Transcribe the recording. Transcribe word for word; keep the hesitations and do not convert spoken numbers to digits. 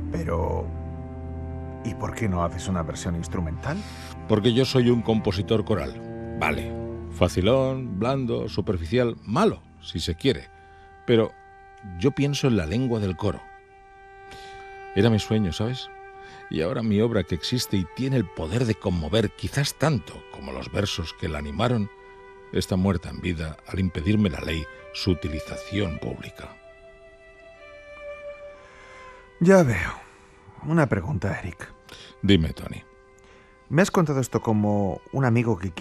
Pero... ¿y por qué no haces una versión instrumental? Porque yo soy un compositor coral. Vale. Facilón, blando, superficial, malo, si se quiere. Pero yo pienso en la lengua del coro. Era mi sueño, ¿sabes? Y ahora mi obra, que existe y tiene el poder de conmover quizás tanto como los versos que la animaron, está muerta en vida al impedirme la ley su utilización pública. Ya veo. Una pregunta, Eric. Dime, Tony. Me has contado esto como un amigo que